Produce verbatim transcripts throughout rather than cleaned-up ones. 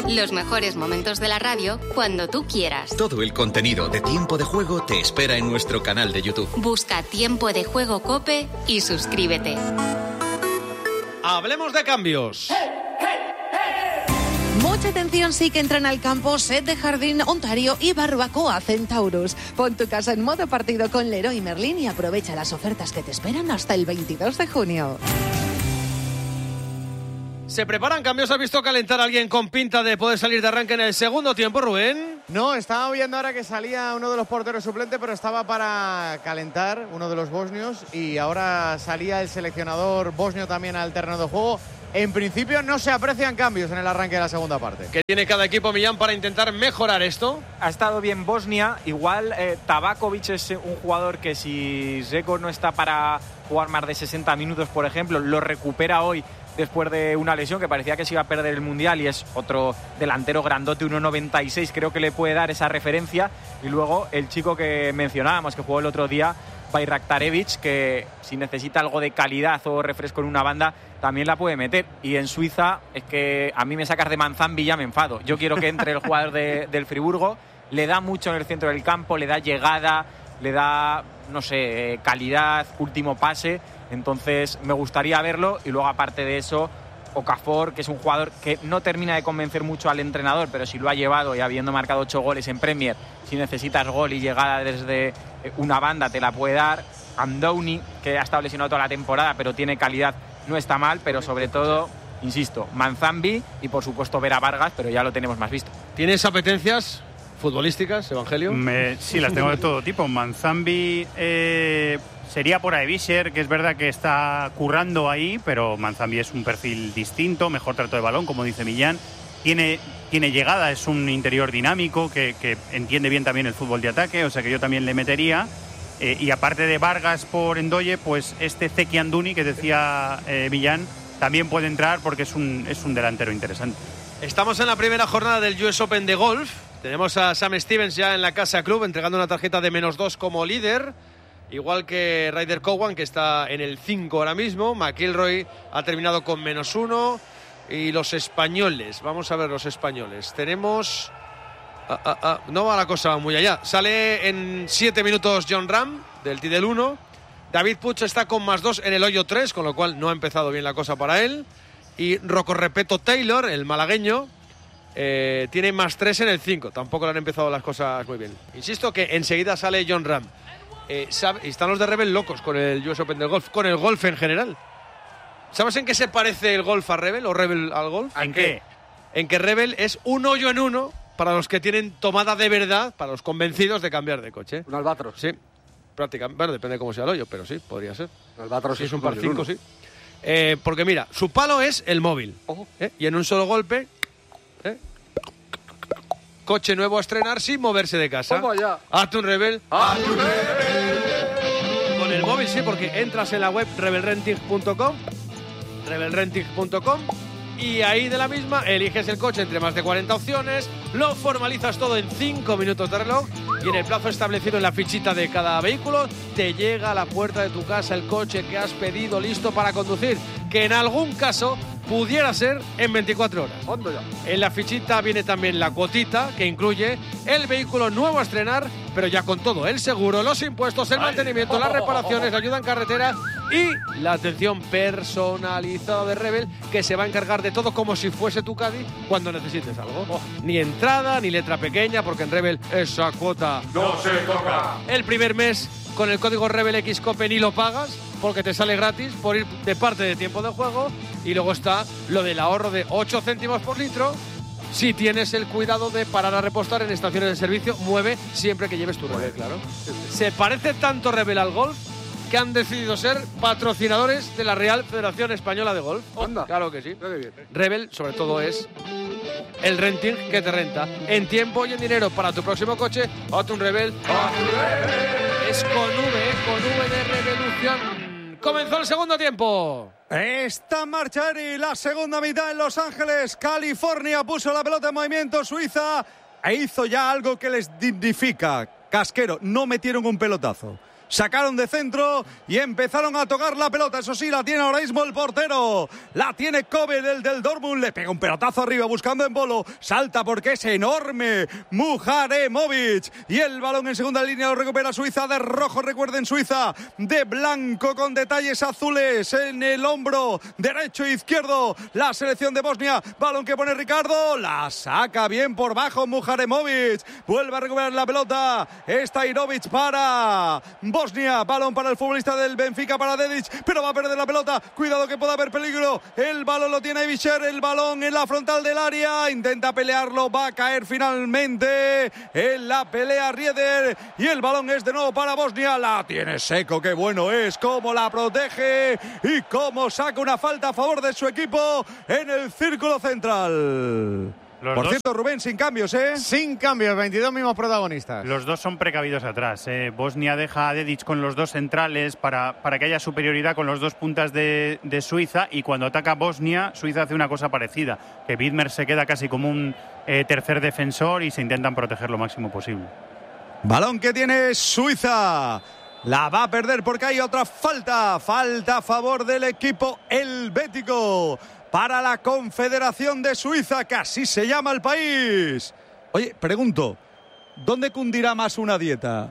Los mejores momentos de la radio cuando tú quieras. Todo el contenido de Tiempo de Juego te espera en nuestro canal de YouTube. Busca Tiempo de Juego COPE y suscríbete. Hablemos de cambios. Mucha atención, sí que entran al campo Set de Jardín, Ontario y Barbacoa Centaurus. Pon tu casa en modo partido con Leroy Merlin y aprovecha las ofertas que te esperan hasta el veintidós de junio. ¿Se preparan cambios? ¿Has visto calentar a alguien con pinta de poder salir de arranque en el segundo tiempo, Rubén? No, estaba viendo ahora que salía uno de los porteros suplentes, pero estaba para calentar uno de los bosnios y ahora salía el seleccionador bosnio también al terreno de juego. En principio no se aprecian cambios en el arranque de la segunda parte. ¿Qué tiene cada equipo, Millán, para intentar mejorar esto? Ha estado bien Bosnia. Igual eh, Tabakovic es un jugador que si Žeko no está para jugar más de sesenta minutos, por ejemplo, lo recupera hoy después de una lesión que parecía que se iba a perder el Mundial, y es otro delantero grandote, uno noventa y seis, creo que le puede dar esa referencia. Y luego el chico que mencionábamos, que jugó el otro día, Bayraktarevic, que si necesita algo de calidad o refresco en una banda, también la puede meter. Y en Suiza es que a mí me sacas de Manzambi y ya me enfado. Yo quiero que entre el jugador de, del Friburgo, le da mucho en el centro del campo, le da llegada, le da, no sé, calidad, último pase. Entonces me gustaría verlo. Y luego, aparte de eso, Okafor, que es un jugador que no termina de convencer mucho al entrenador, pero si lo ha llevado y habiendo marcado ocho goles en Premier, si necesitas gol y llegada desde una banda te la puede dar. Amdouni, que ha estado lesionado toda la temporada pero tiene calidad, no está mal, pero sobre todo, insisto, Manzambi y por supuesto Vera Vargas, pero ya lo tenemos más visto. ¿Tienes apetencias futbolísticas, Evangelio? Me, sí, las tengo de todo tipo. Manzambi eh, sería por Aevischer, que es verdad que está currando ahí, pero Manzambi es un perfil distinto, mejor trato de balón, como dice Millán. Tiene, tiene llegada, es un interior dinámico que, que entiende bien también el fútbol de ataque, o sea que yo también le metería. Eh, y aparte de Vargas por Endoye, pues este Zeki Anduni, que decía eh, Millán, también puede entrar porque es un, es un delantero interesante. Estamos en la primera jornada del U S Open de golf. Tenemos a Sam Stevens ya en la Casa Club entregando una tarjeta de menos dos como líder, igual que Ryder Cowan, que está en el cinco ahora mismo. McIlroy ha terminado con menos uno. Y los españoles, vamos a ver los españoles. Tenemos... Ah, ah, ah, no va la cosa muy allá. Sale en siete minutos John Ram, del T del uno. David Puig está con más dos en el hoyo tres, con lo cual no ha empezado bien la cosa para él. Y Rocco Repeto Taylor, el malagueño, eh, tiene más tres en el cinco. Tampoco le han empezado las cosas muy bien. Insisto que enseguida sale John Ram. Eh, sabe, están los de Rebel locos con el U S Open del golf, con el golf en general. ¿Sabes en qué se parece el golf a Rebel o Rebel al golf? ¿En qué? En que Rebel es un hoyo en uno para los que tienen tomada de verdad, para los convencidos de cambiar de coche. Un albatros. Sí, prácticamente. Bueno, depende de cómo sea el hoyo, pero sí, podría ser. Un albatros si es es un un par hoyo en cinco, uno. sí. Eh, porque mira, su palo es el móvil. ¿eh? Y en un solo golpe, ¿eh? coche nuevo a estrenar sin moverse de casa. Vamos allá. Hazte un Rebel. ¡Hazte un Rebel! Con el móvil, sí, porque entras en la web rebel renting punto com. rebel renting punto com y ahí de la misma eliges el coche entre más de cuarenta opciones, lo formalizas todo en cinco minutos de reloj y en el plazo establecido en la fichita de cada vehículo te llega a la puerta de tu casa el coche que has pedido listo para conducir, que en algún caso pudiera ser en veinticuatro horas. ¿Dónde ya? En la fichita viene también la cuotita que incluye el vehículo nuevo a estrenar, pero ya con todo, el seguro, los impuestos, el mantenimiento, las reparaciones, la ayuda en carretera y la atención personalizada de Rebel, que se va a encargar de todo como si fuese tu Caddy cuando necesites algo. Oh, ni entrada, ni letra pequeña, porque en Rebel esa cuota ¡no se toca! El primer mes con el código RebelXCOPE ni lo pagas, porque te sale gratis por ir de parte de tiempo de juego. Y luego está lo del ahorro de ocho céntimos por litro si tienes el cuidado de parar a repostar en estaciones de servicio. Mueve siempre que lleves tu Rebel, claro. Se parece tanto Rebel al golf que han decidido ser patrocinadores de la Real Federación Española de Golf. Anda. Claro que sí. Bien. Rebel, sobre todo, es el renting que te renta en tiempo y en dinero para tu próximo coche. Hazte un Rebel. ¡Hazte un Rebel! Es con V, con V de revolución. Comenzó el segundo tiempo. Está en marcha y la segunda mitad en Los Ángeles. California puso la pelota en movimiento. Suiza e hizo ya algo que les dignifica. Casquero, no metieron un pelotazo. sacaron de centro y empezaron a tocar la pelota. Eso sí, la tiene ahora mismo el portero. La tiene Kobe, el del Dortmund. Le pega un pelotazo arriba buscando en Bolo. Salta porque es enorme Muharemovic. Y el balón en segunda línea lo recupera Suiza de rojo. Recuerden, Suiza de blanco con detalles azules en el hombro derecho e izquierdo. La selección de Bosnia. Balón que pone Ricardo. La saca bien por bajo Muharemovic. Vuelve a recuperar la pelota. Stajnovic para Bosnia. Balón para el futbolista del Benfica, para Dedic, pero va a perder la pelota. Cuidado que pueda haber peligro. El balón lo tiene Ibišer. El balón en la frontal del área. Intenta pelearlo. Va a caer finalmente en la pelea Rieder. Y el balón es de nuevo para Bosnia. La tiene Seco. Qué bueno es. Cómo la protege y cómo saca una falta a favor de su equipo en el círculo central. Los Por dos, cierto, Rubén, sin cambios, ¿eh? Sin cambios, veintidós mismos protagonistas. los dos son precavidos atrás. ¿eh? Bosnia deja a Dedic con los dos centrales para, para que haya superioridad con los dos puntas de, de Suiza, y cuando ataca Bosnia, Suiza hace una cosa parecida, que Widmer se queda casi como un eh, tercer defensor y se intentan proteger lo máximo posible. Balón que tiene Suiza. La va a perder porque hay otra falta. Falta a favor del equipo helvético. Para la Confederación de Suiza, que así se llama el país. Oye, pregunto, ¿dónde cundirá más una dieta?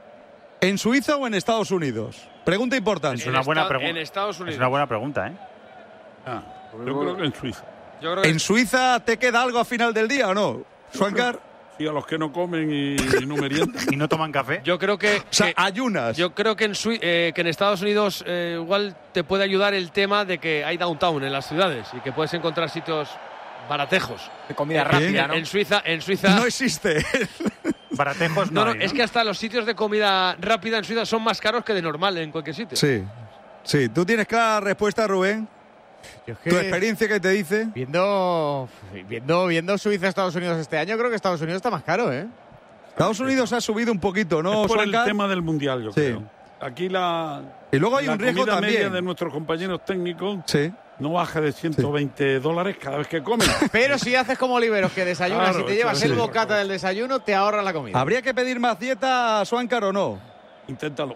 ¿En Suiza o en Estados Unidos? Pregunta importante. Es una buena pregunta. En Estados Unidos. Es una buena pregunta, ¿eh? Ah, yo creo que en Suiza. Yo creo que ¿En Suiza te queda algo a final del día o no? Suancar. Sí, a los que no comen y, y no meriendan. ¿Y no toman café? Yo creo que, O sea, que- ayunas. yo creo que en, Sui- eh, que en Estados Unidos eh, igual te puede ayudar el tema de que hay downtown en las ciudades y que puedes encontrar sitios baratejos. De comida En- rápida, ¿no? En Suiza, en Suiza. No existe. Baratejos no, No, no, hay, ¿no? es que hasta los sitios de comida rápida en Suiza son más caros que de normal en cualquier sitio. Sí, sí. ¿Tú tienes clara la respuesta, Rubén? Yo es que ¿Tu experiencia qué te dice? Viendo, viendo, viendo Suiza-Estados Unidos este año, creo que Estados Unidos está más caro, ¿eh? Estados Unidos ha subido un poquito, ¿no, Es por el Suancar? tema del Mundial, yo Sí. creo. Aquí la, Y luego hay la un riesgo comida media también. de nuestros compañeros técnicos Sí. no baja de ciento veinte dólares cada vez que comen. Pero si haces como Oliveros, que desayunas Claro, y te llevas sí. el bocata del desayuno, te ahorras la comida. ¿Habría que pedir más dieta a Suancar o no? Inténtalo.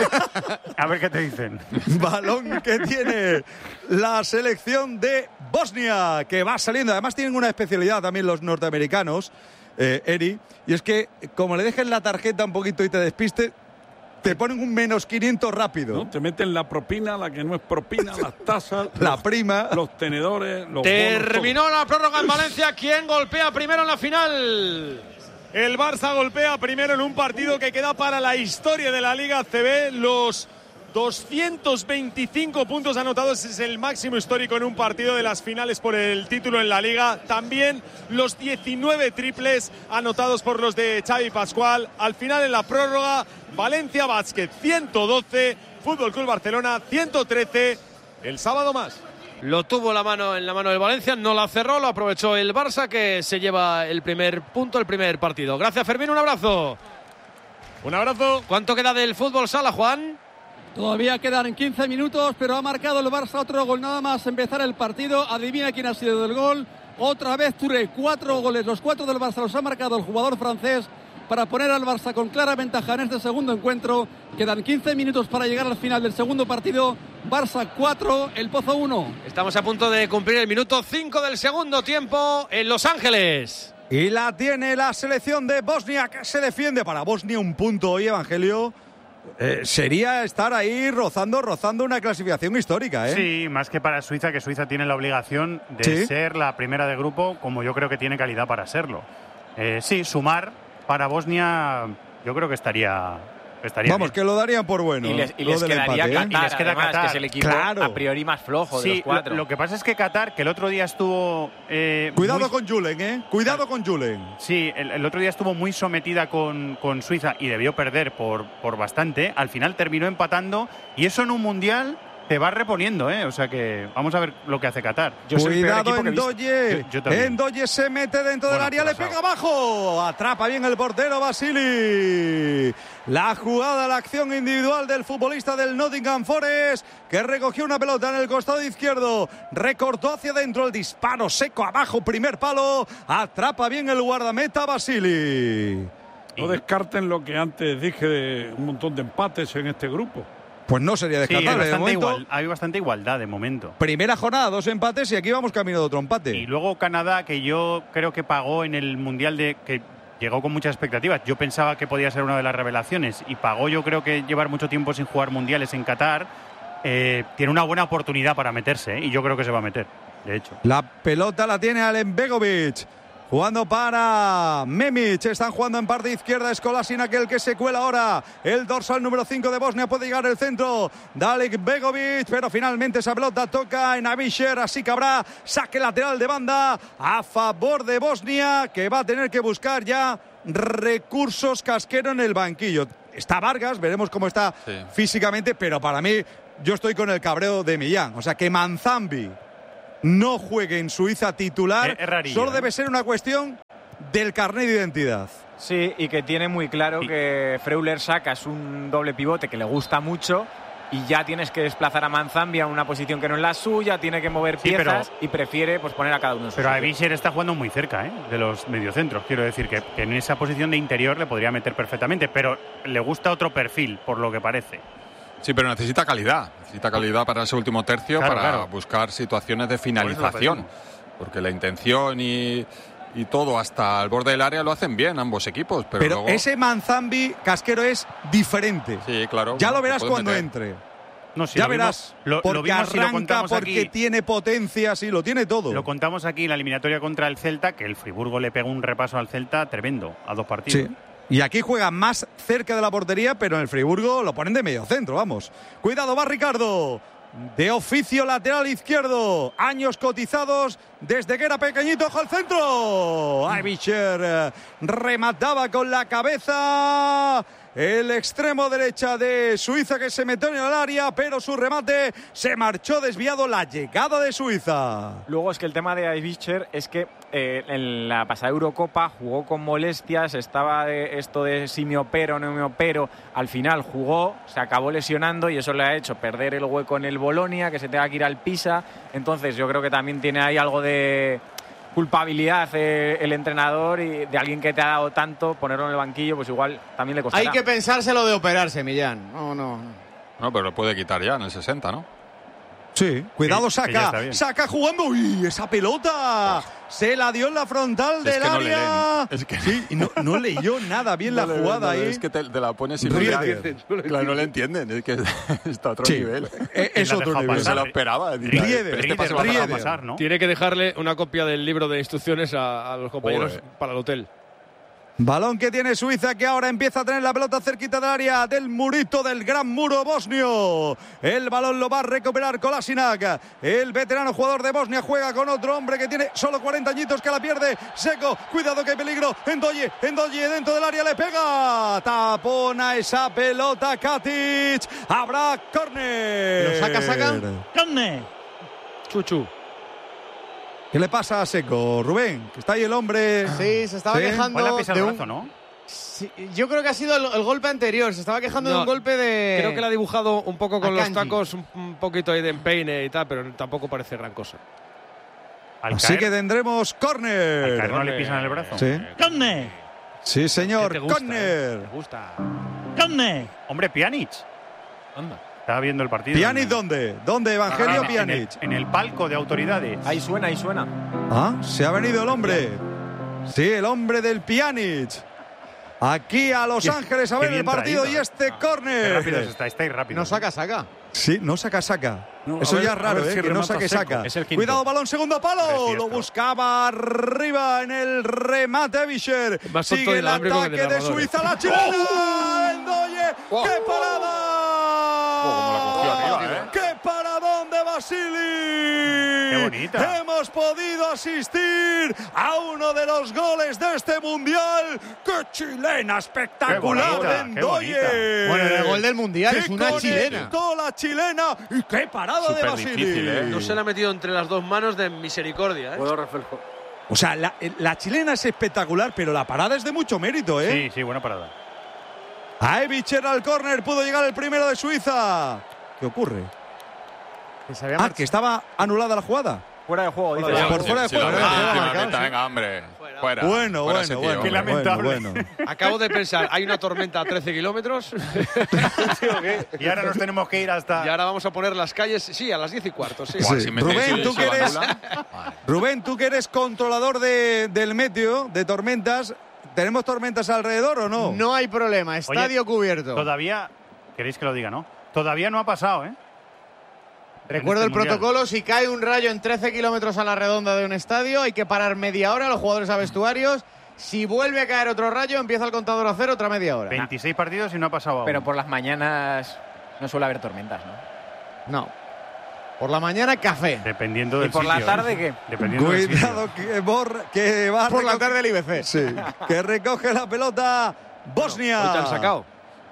A ver qué te dicen. Balón que tiene la selección de Bosnia, que va saliendo. Además tienen una especialidad también los norteamericanos, eh, Eri, y es que como le dejen la tarjeta un poquito y te despiste, te ponen un menos quinientos rápido. ¿No? Te meten la propina, la que no es propina, las tazas, La los, prima. los tenedores, los bonos, Terminó la prórroga en Valencia. ¿Quién golpea primero en la final? El Barça golpea primero en un partido que queda para la historia de la Liga C B. Los doscientos veinticinco puntos anotados es el máximo histórico en un partido de las finales por el título en la Liga. También los diecinueve triples anotados por los de Xavi Pascual. Al final en la prórroga, Valencia Basket ciento doce, Fútbol Club Barcelona ciento trece. El sábado más. Lo tuvo la mano en la mano del Valencia, no la cerró, lo aprovechó el Barça, que se lleva el primer punto, el primer partido. Gracias, Fermín, un abrazo. Un abrazo. ¿Cuánto queda del fútbol sala, Juan? Todavía quedan quince minutos, pero ha marcado el Barça otro gol nada más empezar el partido. Adivina quién ha sido del gol. Otra vez Touré, cuatro goles, los cuatro del Barça los ha marcado el jugador francés para poner al Barça con clara ventaja en este segundo encuentro. Quedan quince minutos para llegar al final del segundo partido. Barça cuatro, El Pozo uno. Estamos a punto de cumplir el minuto cinco del segundo tiempo en Los Ángeles. Y la tiene la selección de Bosnia, que se defiende. Para Bosnia un punto hoy, Evangelio. Eh, sería estar ahí rozando, rozando una clasificación histórica, ¿eh? Sí, más que para Suiza, que Suiza tiene la obligación de ¿Sí? ser la primera de grupo, como yo creo que tiene calidad para serlo. Eh, sí, sumar para Bosnia yo creo que estaría, estaría Vamos, bien. que lo darían por bueno. Y les, y lo les del quedaría empate, ¿eh? Qatar, Y les queda además, Qatar. que es el equipo Claro. a priori más flojo de Sí, los cuatro. lo, lo que pasa es que Qatar, que el otro día estuvo... eh, Cuidado muy- con Julen, ¿eh? Cuidado con Julen. Sí, el, el otro día estuvo muy sometida con, con Suiza y debió perder por, por bastante. Al final terminó empatando y eso en un mundial te va reponiendo, ¿eh? O sea que vamos a ver lo que hace Qatar. Yo soy el peor Cuidado equipo que he visto. Endoye. Yo- yo también. Endoye se mete dentro del Bueno, área, le pasado. pega abajo. Atrapa bien el portero Basili. La jugada, la acción individual del futbolista del Nottingham Forest, que recogió una pelota en el costado izquierdo, recortó hacia adentro, el disparo seco abajo, primer palo. Atrapa bien el guardameta Basili. No descarten lo que antes dije de un montón de empates en este grupo. Pues no sería descartable. Sí, hay, bastante de momento, igual, hay bastante igualdad de momento. Primera jornada, dos empates y aquí vamos camino de otro empate. Y luego Canadá, que yo creo que pagó en el Mundial de... que llegó con muchas expectativas. Yo pensaba que podía ser una de las revelaciones y pagó, yo creo que llevar mucho tiempo sin jugar mundiales en Qatar. Eh, tiene una buena oportunidad para meterse, ¿eh? Y yo creo que se va a meter, de hecho. La pelota la tiene Alen Begovic. Jugando para Memic, están jugando en parte izquierda, es Kolasinac el que se cuela ahora, el dorsal número cinco de Bosnia puede llegar al centro, Dalek Begovic, pero finalmente esa pelota toca en Abisher, así que habrá saque lateral de banda a favor de Bosnia, que va a tener que buscar ya recursos Casquero en el banquillo. Está Vargas, veremos cómo está sí. físicamente, pero para mí, yo estoy con el cabreo de Millán, o sea que Manzambi no juegue en Suiza titular, es, es rarillo, solo ¿eh? debe ser una cuestión del carnet de identidad. Sí, y que tiene muy claro sí. que Freuler sacas un doble pivote que le gusta mucho y ya tienes que desplazar a Manzambi a una posición que no es la suya, tiene que mover sí, piezas pero, y prefiere pues poner a cada uno en su Pero sitio. Abisher está jugando muy cerca, ¿eh? de los mediocentros, quiero decir que, que en esa posición de interior le podría meter perfectamente, pero le gusta otro perfil, por lo que parece. Sí, pero necesita calidad, necesita calidad para ese último tercio, claro, para claro. buscar situaciones de finalización, por porque la intención y, y todo hasta el borde del área lo hacen bien ambos equipos. Pero, pero luego... ese Manzambi, Casquero, es diferente. Sí, claro. Ya lo verás cuando meter. entre. No, sí, ya lo verás, vimos, lo, porque lo vimos y arranca, lo contamos porque aquí. tiene potencia, sí, lo tiene todo. Lo contamos aquí en la eliminatoria contra el Celta, que el Friburgo le pegó un repaso al Celta tremendo, a dos partidos. Sí. Y aquí juega más cerca de la portería, pero en el Friburgo lo ponen de medio centro, vamos. Cuidado, va Ricardo. De oficio lateral izquierdo. Años cotizados desde que era pequeñito. ¡Ojo al centro! Abisher eh, remataba con la cabeza. El extremo derecha de Suiza que se metió en el área, pero su remate se marchó desviado. La llegada de Suiza. Luego es que el tema de Abisher es que eh, en la pasada Eurocopa jugó con molestias, estaba de esto de si me opero o no me opero. Al final jugó, se acabó lesionando y eso le ha hecho perder el hueco en el Bolonia, que se tenga que ir al Pisa. Entonces yo creo que también tiene ahí algo de culpabilidad eh, el entrenador y de alguien que te ha dado tanto, ponerlo en el banquillo, pues igual también le costará. Hay que pensárselo de operarse, Millán. No, no. No, pero lo puede quitar ya en el sesenta, ¿no? Sí, cuidado, sí, saca, saca jugando. ¡Uy, esa pelota! Se la dio en la frontal del es que no área. Es que sí, no, no leyó nada bien no la le, jugada no, ahí. Es que te, te la pones y Rieder. Claro, no le entienden, es que está a otro sí, nivel. Es, es otro nivel. No se lo esperaba. Rieder, este paso va a pasar, ¿no? Tiene que dejarle una copia del libro de instrucciones a, a los compañeros Joder. para el hotel. Balón que tiene Suiza, que ahora empieza a tener la pelota cerquita del área del murito del gran muro bosnio. El balón lo va a recuperar Kolasinac. El veterano jugador de Bosnia juega con otro hombre que tiene solo cuarenta añitos, que la pierde. Seco, cuidado que hay peligro. Endoye, Endoye dentro del área le pega. Tapona esa pelota Katic. Habrá córner. ¿Lo saca, saca? ¡Córner! Chuchu. ¿Qué le pasa a Seco, Rubén? Que está ahí el hombre. Sí, se estaba ¿Sí? quejando Buena pisa de al un... brazo, ¿no? Sí, yo creo que ha sido el, el golpe anterior. Se estaba quejando No, de un golpe de... Creo que le ha dibujado un poco con los Akanji. tacos, un, un poquito ahí de empeine y tal, pero tampoco parece gran cosa. Al Así caer, que tendremos al córner. caer no le pisan el brazo. Sí. ¡Córner! Sí, señor, ¿Qué te gusta, córner. eh? ¿Te gusta? ¡Córner! Hombre, Pjanic. Anda. Estaba viendo el partido. ¿Pjanic en- dónde? ¿Dónde, Evangelio en, en el, Pjanic? en el palco de autoridades. Ahí suena, ahí suena. Ah, se ha venido el hombre. Sí, el hombre del Pjanic. Aquí a Los Qué- Ángeles a qué ver el bien partido traído, y eh. este Qué rápido córner. está, estáis rápido. No saca, saca. Sí, no saca, saca. No, Eso a ver- ya es a raro, ver eh, si que no remata saque, Seco. saca. Es el quinto. Cuidado, balón, segundo palo. Precioso. Lo buscaba arriba en el remate Abisher. Más tonto Sigue de el inalámbrico que ataque de de narradores. Suiza, la chilena. Endoye, ¡Oh! ¡qué parada! Oh, como la cogió arriba, ¿eh? ¡Qué paradón de Basili! ¡Qué bonita! Hemos podido asistir a uno de los goles de este Mundial. ¡Qué chilena espectacular Qué de bonita, qué Endoye! bonita. Bueno, el gol del Mundial ¡Qué es una chilena. conectó la chilena! ¡Y qué parada de Súper Basili! difícil, ¿eh? No se la ha metido entre las dos manos de misericordia, ¿eh? O sea, la, la chilena es espectacular, pero la parada es de mucho mérito, ¿eh? Sí, sí, buena parada. A Evicher al córner, pudo llegar el primero de Suiza. ¿Qué ocurre? Que se había Ah, marchado. que estaba anulada la jugada. Fuera de juego, dice. Por fuera de Si juego. lo ves, Ah, última marcado, mitad, sí. venga, hombre. Fuera. Bueno, Fuera bueno, ese tío, bueno, hombre. bueno, bueno. Acabo de pensar, hay una tormenta a trece kilómetros. Y ahora nos tenemos que ir hasta. Y ahora vamos a poner las calles, sí, a las diez y cuarto. Sí. Buah, Sí. si metéis Rubén, eso, tú se que eres, anula. Rubén, tú que eres controlador de, del meteo, de tormentas, ¿tenemos tormentas alrededor o no? No hay problema, estadio Oye, cubierto. Todavía, queréis que lo diga, ¿no? Todavía no ha pasado, ¿eh? Recuerdo En el este mundial. protocolo, si cae un rayo en trece kilómetros a la redonda de un estadio, hay que parar media hora, los jugadores a vestuarios. Si vuelve a caer otro rayo, empieza el contador a cero otra media hora. veintiséis partidos y no ha pasado aún. Pero por las mañanas no suele haber tormentas, ¿no? No. Por la mañana, café. Dependiendo del ¿Y por la sitio, tarde ¿eh? qué? Dependiendo del sitio. Cuidado que, bor, que va a Por la reco- tarde el I B C. Sí, que recoge la pelota Bosnia. Hoy te han sacado.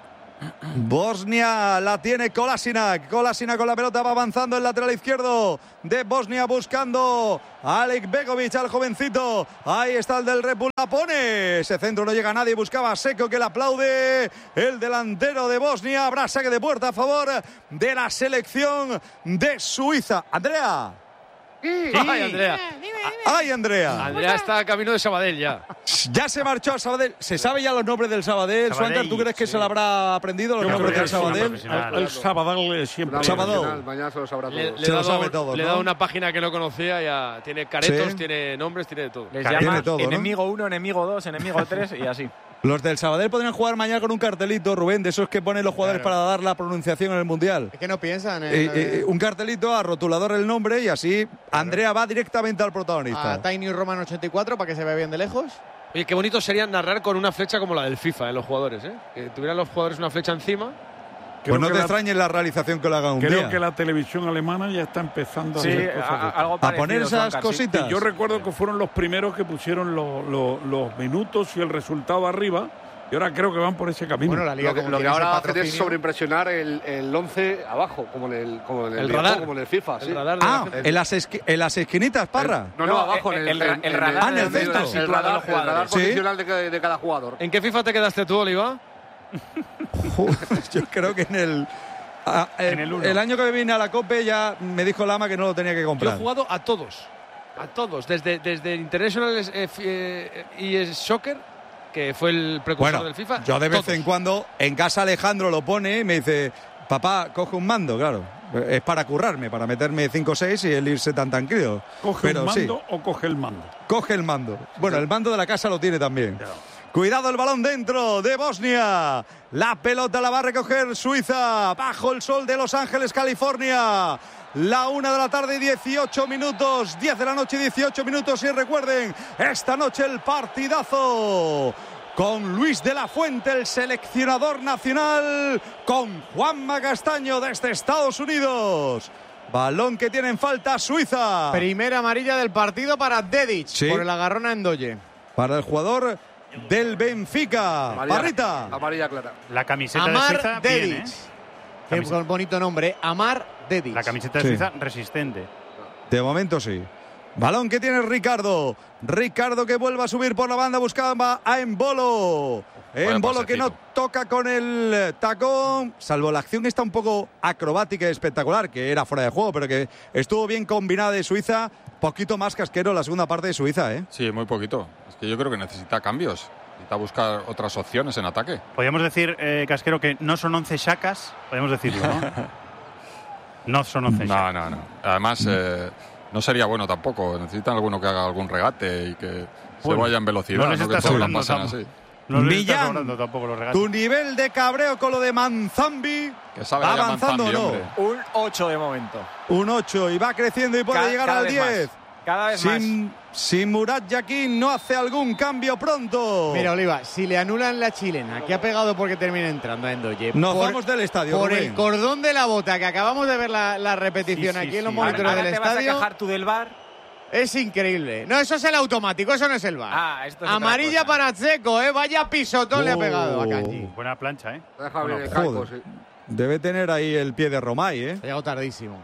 Bosnia la tiene Kolasinac. Kolasinac con la pelota va avanzando el lateral izquierdo de Bosnia buscando a Alek Begovic, al jovencito. Ahí está el del Red Bull, la pone. Ese centro no llega a nadie. Buscaba a Seco que le aplaude. El delantero de Bosnia. Habrá saque de puerta a favor de la selección de Suiza. Andrea. Ay, Andrea. Ay, Andrea. Andrea está a camino de Sabadell ya. Ya se marchó a Sabadell. ¿Se sabe ya los nombres del Sabadell? Sabadell, Suancar, ¿tú crees que sí. se lo habrá aprendido los Yo nombres creo del que sí, Sabadell? profesional. El Sabadell siempre. Sabadell. Mañana se lo sabrá todo. Le, le Se he lo dado, sabe todo, le he ¿no? dado una página que no conocía, ya tiene caretos, Sí. tiene nombres, tiene de todo. Les Tiene llama todo, ¿no? enemigo uno, enemigo dos, enemigo tres y así. Los del Sabadell podrían jugar mañana con un cartelito, Rubén, de esos que ponen los jugadores Claro. para dar la pronunciación en el Mundial. Es que no piensan en Eh, eh, un cartelito a rotulador el nombre y así Andrea va directamente al protagonista. a Tiny Roman ochenta y cuatro para que se vea bien de lejos. Oye, qué bonito sería narrar con una flecha como la del FIFA en los jugadores, ¿eh? Que tuvieran los jugadores una flecha encima. Creo Pues no que te la- extrañes la realización que lo haga un Creo día. que la televisión alemana ya está empezando Sí, a hacer cosas a- de a- algo A parecido. poner esas Suancar, sí. cositas. Yo recuerdo que fueron los primeros que pusieron lo- lo- los minutos y el resultado arriba, y ahora creo que van por ese camino. Bueno, la liga Lo que, como lo que tiene ese ahora hacen es patrocinio. sobreimpresionar el, el once abajo, como en el, como en el, El videojuego, radar. como en el FIFA. sí. El radar de la Ah, gente. en las, esqui- en las esquinitas, Parra. No, no, No, abajo el- en el ra- en el radar Ah, en el medio centro. del- Situado El los radar, el jugadores. radar Sí. posicional de, cada- de cada jugador. ¿En qué FIFA te quedaste tú, Oliva? Yo creo que en el... ah, eh, En el uno. el año que vine a la COPE ya me dijo Lama que no lo tenía que Yo he comprar. jugado a todos. A todos. Desde, desde International eh, eh, y Soccer, que fue el precursor Bueno, del FIFA. yo de vez todos. en cuando en casa Alejandro lo pone y me dice, papá, coge un mando, claro. Es para currarme, para meterme cinco o seis y él irse tan tranquilo. ¿Coge Pero un sí, mando o coge el mando? coge el mando. Bueno, el mando de la casa lo tiene también. Cuidado el balón dentro de Bosnia. La pelota la va a recoger Suiza bajo el sol de Los Ángeles, California. La una de la tarde, dieciocho minutos. diez de la noche, dieciocho minutos. Y recuerden, esta noche el partidazo con Luis de la Fuente, el seleccionador nacional, con Juanma Castaño desde Estados Unidos. Balón que tiene en falta Suiza. Primera amarilla del partido para Dedic Sí. por el agarrón a Endoye. Para el jugador del Benfica. Amarilla- Parrita. Amarilla clara. La camiseta de Suiza, Amar bien, Dedic. ¿eh? Qué Camiseta- bonito nombre, Amar Dedic. La camiseta de Sí. Suiza resistente. De momento sí. Balón que tiene Ricardo. Ricardo que vuelve a subir por la banda, buscaba a Embolo. Embolo que no toca con el tacón, salvo la acción está un poco acrobática y espectacular, que era fuera de juego, pero que estuvo bien combinada de Suiza. Poquito más casquero la segunda parte de Suiza, ¿eh? Sí, muy poquito. Es que yo creo que necesita cambios. Necesita buscar otras opciones en ataque. Podríamos decir, eh, Casquero, que no son once chacas. Podemos decirlo, ¿no? No son once No, chacas. no, no. Además, eh, no sería bueno tampoco. Necesitan alguno que haga algún regate y que Bueno, se vaya en velocidad. no les que está todos sobrando pasan tampoco. así. No les está Millán, sobrando tampoco los regates. tu nivel de cabreo con lo de Manzambi. Que sabe ¿Va ya avanzando o Manzambi, no? hombre. Un ocho de momento. Un ocho y va creciendo y puede Ca- llegar cada al vez diez. más. Cada vez Sin, sin Murat Yakin no hace algún cambio pronto. Mira, Oliva, si le anulan la chilena, que ha pegado porque termina entrando a Endoye. Nos por- vamos del estadio, Por Rubén. el cordón de la bota, que acabamos de ver la, la repetición Sí, sí, aquí en los sí. monitores Ahora del te vas a estadio. quejar tú del bar. Es increíble. No, eso es el automático, eso no es el V A R. Ah, esto es otra Amarilla cosa. para Checo, ¿eh? Vaya pisotón le ha pegado a Oh. Kanji. Buena plancha, ¿eh? Deja abrir el Joder. calco, sí. Debe tener ahí el pie de Romay, ¿eh? Ha llegado tardísimo.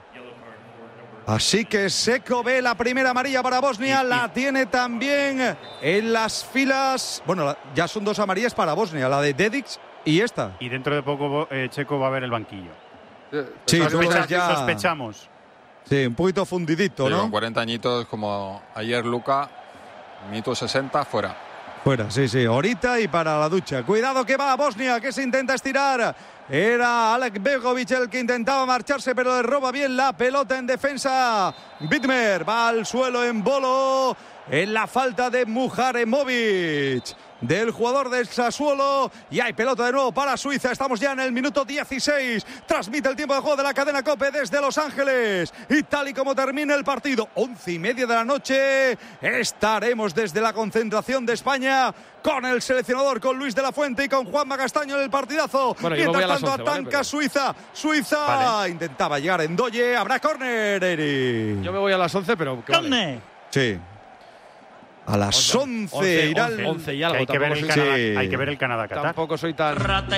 Así que Seco ve la primera amarilla para Bosnia, la tiene también en las filas. Bueno, la- ya son dos amarillas para Bosnia, la de Dedic y esta. Y dentro de poco eh, Checo va a ver el banquillo. Sí, tú lo ves Sospecha- ya. Sospechamos. Sí, un poquito fundidito, Sí, ¿no? con cuarenta añitos como ayer Luka, minuto sesenta, fuera. Fuera, sí, sí, ahorita y para la ducha. Cuidado que va a Bosnia, que se intenta estirar. Era Alek Begovic el que intentaba marcharse, pero le roba bien la pelota en defensa. Bitmer va al suelo en Bolo. En la falta de Muharemovic, del jugador del Sassuolo. Y hay pelota de nuevo para Suiza. Estamos ya en el minuto dieciséis. Transmite el tiempo de juego de la cadena COPE desde Los Ángeles. Y tal y como termina el partido, once y media de la noche, estaremos desde la concentración de España con el seleccionador, con Luis de la Fuente y con Juanma Castaño en el partidazo. Bueno, yo me voy Mientras a las tanto once, atanca ¿vale? Suiza. Suiza Vale. intentaba llegar en Doye. Habrá córner, Eri. Yo me voy a las once, pero... que vale. Sí. A las once, once, irá once, el... once y algo. Hay que ver el tampoco soy- Canadá, Sí. hay que ver el Canadá-Qatar. Tampoco soy tan...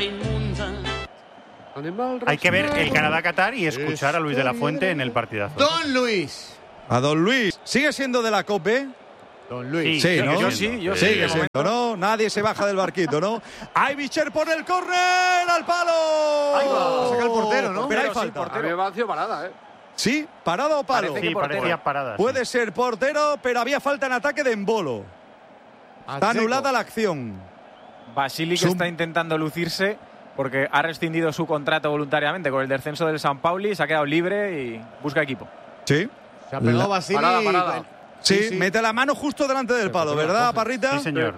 Hay que ver el Canadá-Qatar y escuchar a Luis de la Fuente en el partidazo. Don Luis. A Don Luis. ¿Sigue siendo de la COPE? Don Luis. Sí, yo- ¿no? yo sí, yo sí, Sigue de siendo, ¿no? Nadie se baja del barquito, ¿no? Hay Bicher por el córner, al palo. Ahí va, saca el portero, ¿no? Pero hay Portero, sí, falta. portero. A mí me pareció parada, ¿eh? Sí, parado o palo. Parece Sí, que portero. parecía parada. sí. Puede ser portero, pero había falta en ataque de Embolo. Está anulada la acción. Basili que Sum- está intentando lucirse porque ha rescindido su contrato voluntariamente con el descenso del San Pauli, se ha quedado libre y busca equipo. Sí. Se ha pegado La- Basili. Parada, parada. Sí, Sí, sí. mete la mano justo delante del palo, ¿verdad, Parrita? Sí, señor.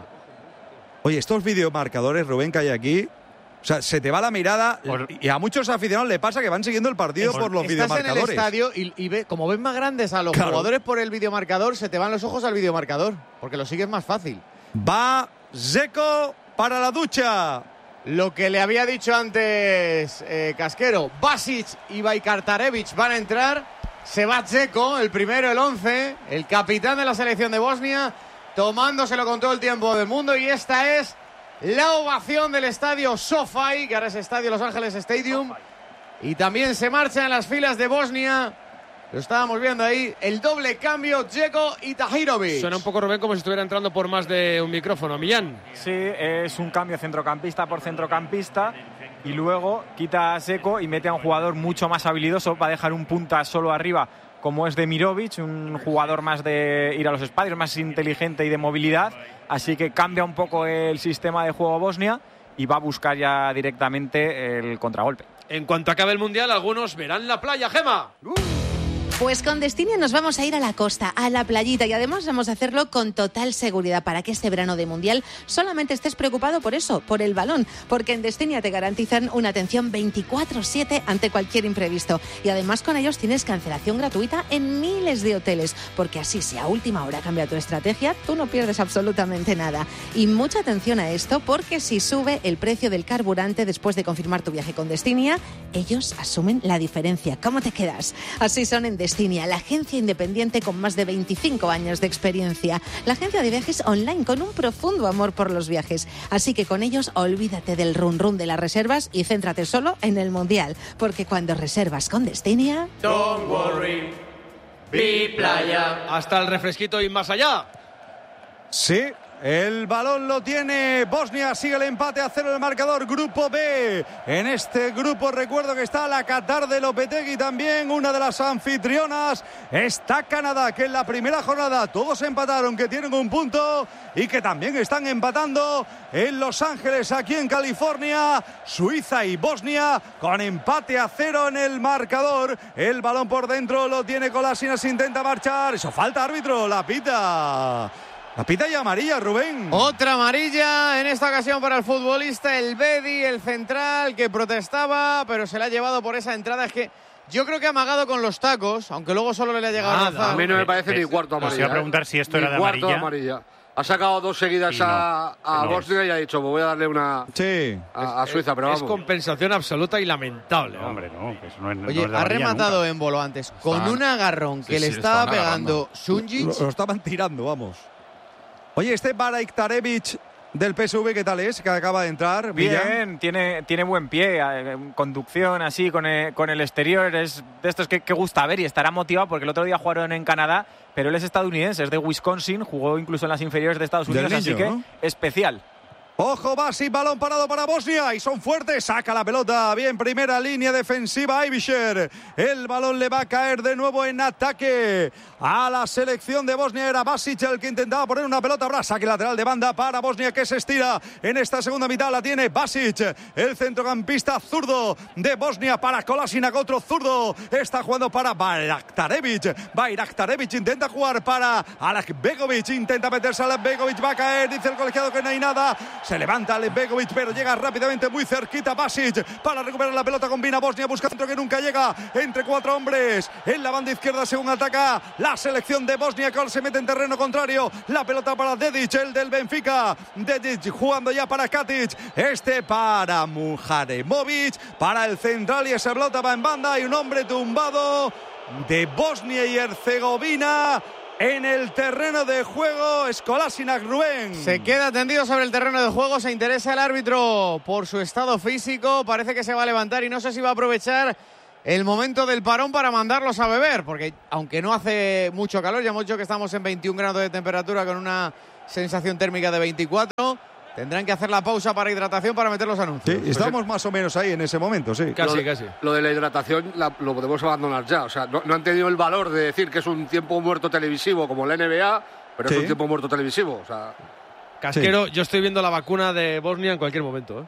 Oye, estos videomarcadores, Rubén, que hay aquí, o sea, se te va la mirada Por- y a muchos aficionados le pasa que van siguiendo el partido por los Estás en el videomarcadores. estadio y, y ve, como ves más grandes a los Claro. jugadores por el videomarcador, se te van los ojos al videomarcador, porque lo sigues más fácil. Va Zeko para la ducha. Lo que le había dicho antes eh, Casquero, Basic y Bajkartarevic van a entrar. Se va Dzeko, el primero, el once, el capitán de la selección de Bosnia, tomándoselo con todo el tiempo del mundo. Y esta es la ovación del estadio SoFi, que ahora es Estadio Los Ángeles Stadium. Y también se marcha en las filas de Bosnia. Lo estábamos viendo ahí, el doble cambio, Dzeko y Tahirovic. Suena un poco, Rubén, como si estuviera entrando por más de un micrófono. Millán. Sí, es un cambio centrocampista por centrocampista y luego quita a Seco y mete a un jugador mucho más habilidoso. Va a dejar un punta solo arriba, como es Demirovic, un jugador más de ir a los espacios, más inteligente y de movilidad. Así que cambia un poco el sistema de juego Bosnia y va a buscar ya directamente el contragolpe. En cuanto acabe el Mundial, algunos verán la playa, Gema. Pues con Destinia nos vamos a ir a la costa, a la playita, y además vamos a hacerlo con total seguridad para que este verano de Mundial solamente estés preocupado por eso, por el balón, porque en Destinia te garantizan una atención veinticuatro siete ante cualquier imprevisto, y además con ellos tienes cancelación gratuita en miles de hoteles, porque así si a última hora cambia tu estrategia, tú no pierdes absolutamente nada. Y mucha atención a esto, porque si sube el precio del carburante después de confirmar tu viaje con Destinia, ellos asumen la diferencia. ¿Cómo te quedas? Así son en Destinia, la agencia independiente con más de veinticinco años de experiencia. La agencia de viajes online con un profundo amor por los viajes. Así que con ellos olvídate del run run de las reservas y céntrate solo en el Mundial. Porque cuando reservas con Destinia... Don't worry, be playa. Hasta el refresquito y más allá. Sí, el balón lo tiene Bosnia, sigue el empate a cero el marcador, grupo B. En este grupo recuerdo que está la Qatar de Lopetegui también, una de las anfitrionas. Está Canadá, que en la primera jornada todos empataron, que tienen un punto y que también están empatando en Los Ángeles, aquí en California. Suiza y Bosnia con empate a cero en el marcador. El balón por dentro lo tiene Kolasinac, intenta marchar. Eso falta, árbitro, la pita. La pita y amarilla, Rubén. Otra amarilla en esta ocasión para el futbolista, el Bedi, el central, que protestaba, pero se la ha llevado por esa entrada. Es que yo creo que ha amagado con los tacos, aunque luego solo le ha llegado a rozar. A mí no me parece Eh, ni cuarto os iba a amarilla. preguntar ¿eh? si esto Ni era de cuarto amarilla. amarilla. Ha sacado dos seguidas Y no, a, a que no Bosnia y ha dicho, pues voy a darle una Sí. a, a Suiza, pero Es vamos. compensación absoluta y lamentable. No, hombre, no, que eso no es, no Oye, es de ha amarilla rematado nunca. Embolo antes con Estaban- un agarrón que Sí, le sí, estaba estaban pegando Sunjic. Lo, lo estaban tirando, vamos. Oye, este Bajkartarevic del P S V, ¿qué tal es? Que acaba de entrar. Millán. Bien, tiene, tiene buen pie, eh, conducción así con el, con el exterior, es de estos que, que gusta ver y estará motivado porque el otro día jugaron en Canadá, pero él es estadounidense, es de Wisconsin, jugó incluso en las inferiores de Estados Del Unidos, niño, así que ¿no? especial. Ojo, Basic, balón parado para Bosnia y son fuertes, saca la pelota, bien, primera línea defensiva Ivicer, el balón le va a caer de nuevo en ataque a la selección de Bosnia, era Basic el que intentaba poner una pelota, habrá saque lateral de banda para Bosnia que se estira en esta segunda mitad, la tiene Basic, el centrocampista zurdo de Bosnia para Kolasinac, otro zurdo, está jugando para Bajraktarevic, Bajraktarevic intenta jugar para Alek Begovic, intenta meterse a Alek Begovic, va a caer, dice el colegiado que no hay nada. Se levanta Alek Begovic, pero llega rápidamente muy cerquita Basic para recuperar la pelota. Combina Bosnia, busca centro que nunca llega entre cuatro hombres. En la banda izquierda, según ataca la selección de Bosnia, que ahora se mete en terreno contrario. La pelota para Dedic, el del Benfica. Dedic jugando ya para Katic. Este para Muharemovic, para el central. Y esa pelota va en banda. Y un hombre tumbado de Bosnia y Herzegovina. En el terreno de juego, Kolasinac, Rubén. Se queda tendido sobre el terreno de juego, se interesa el árbitro por su estado físico, parece que se va a levantar y no sé si va a aprovechar el momento del parón para mandarlos a beber, porque aunque no hace mucho calor, ya hemos dicho que estamos en veintiún grados de temperatura con una sensación térmica de veinticuatro, tendrán que hacer la pausa para hidratación para meter los anuncios. Sí, estamos más o menos ahí en ese momento, sí. Casi, lo, casi. Lo de la hidratación la, lo podemos abandonar ya. O sea, no, no han tenido el valor de decir que es un tiempo muerto televisivo como la N B A, pero sí. Es un tiempo muerto televisivo. O sea, Casquero, sí. Yo estoy viendo la vacuna de Bosnia en cualquier momento. ¿eh?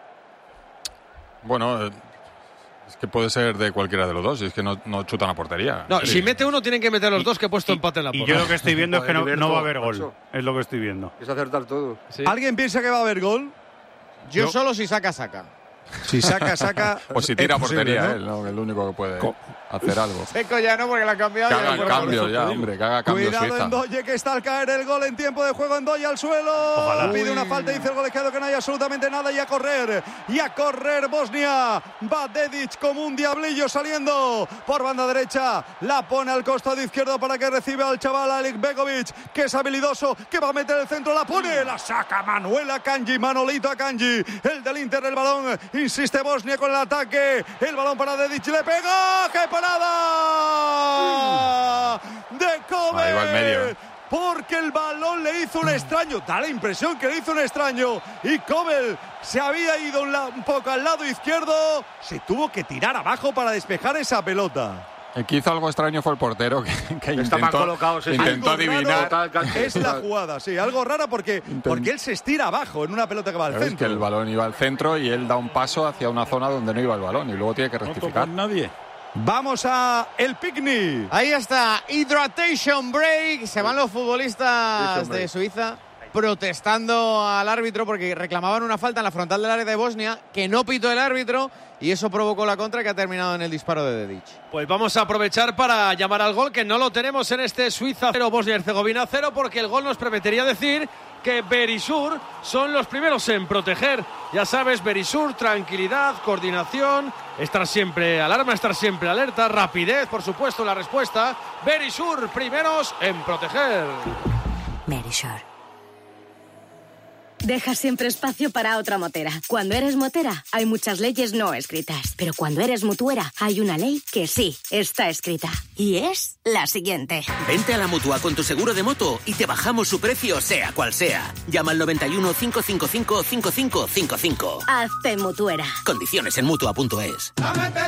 Bueno, eh, es que puede ser de cualquiera de los dos, y es que no, no chutan a portería. No, sí. Si mete uno, tienen que meter los dos, que he puesto y, empate en la y porra. yo lo que estoy viendo es que no, no va a haber gol. Es lo que estoy viendo. Es acertar todo. ¿Sí? ¿Alguien piensa que va a haber gol? Yo, yo solo si saca, saca. Si saca, saca. O si tira a portería, ¿no? él, ¿no? El único que puede Co hacer algo. Seco ya no, porque la ha cambiado. Que haga cambio ya, hombre, que haga cambio Cuidado Suiza. en Doye, que está al caer el gol en tiempo de juego. En Doye al suelo. Ojalá. Pide una falta, dice el colegiado que no hay absolutamente nada. Y a correr, y a correr Bosnia. Va Dedic como un diablillo saliendo por banda derecha. La pone al costado izquierdo para que reciba al chaval Alek Begovic, que es habilidoso, que va a meter el centro. La pone, la saca Manuel Akanji, Manolito Akanji. El del Inter, el balón. Insiste Bosnia con el ataque. El balón para Dedic, le pega. ¡Qué parada! De Kobe. Ahí va al medio. Porque el balón le hizo un extraño. Da la impresión que le hizo un extraño. Y Kobel se había ido un, un poco al lado izquierdo. Se tuvo que tirar abajo para despejar esa pelota. El que hizo algo extraño fue el portero, que, que intentó, colocado, sí, intentó adivinar. Raro, es la jugada, sí, algo rara porque, porque él se estira abajo en una pelota que va al centro. Es que el balón iba al centro y él da un paso hacia una zona donde no iba el balón y luego tiene que rectificar. No nadie. Vamos a el picnic. Ahí está, Hydration Break. Se van los futbolistas de Suiza protestando al árbitro porque reclamaban una falta en la frontal del área de Bosnia que no pitó el árbitro y eso provocó la contra que ha terminado en el disparo de Dedic. Pues vamos a aprovechar para llamar al gol, que no lo tenemos en este Suiza cero, Bosnia y Herzegovina cero, porque el gol nos permitiría decir que Berisur son los primeros en proteger. Ya sabes, Berisur, tranquilidad, coordinación, estar siempre alarma, estar siempre alerta, rapidez, por supuesto, la respuesta. Berisur, primeros en proteger. Berisur. Deja siempre espacio para otra motera. Cuando eres motera, hay muchas leyes no escritas. Pero cuando eres mutuera, hay una ley que sí está escrita. Y es la siguiente. Vente a la Mutua con tu seguro de moto y te bajamos su precio, sea cual sea. Llama al noventa y uno, cinco cinco cinco, cinco cinco cinco cinco. Hazte mutuera. Condiciones en mutua punto es.